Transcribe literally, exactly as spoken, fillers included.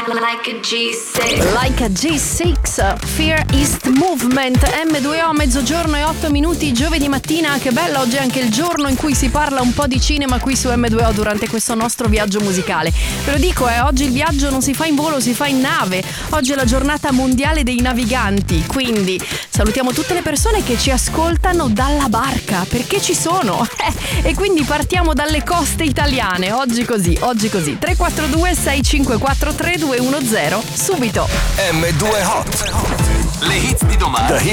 Like a G sei. Like a G sei, Fear East Movement. M due O, mezzogiorno e otto minuti, giovedì mattina. Che bello, oggi è anche il giorno in cui si parla un po' di cinema qui su M due O durante questo nostro viaggio musicale. Ve lo dico, eh, oggi il viaggio non si fa in volo, si fa in nave. Oggi è la giornata mondiale dei naviganti, quindi salutiamo tutte le persone che ci ascoltano dalla barca, perché ci sono. E quindi partiamo dalle coste italiane. Oggi così, oggi così. tre quattro due sei cinque quattro tre due uno zero. Subito M due Hot. Le hit di domani.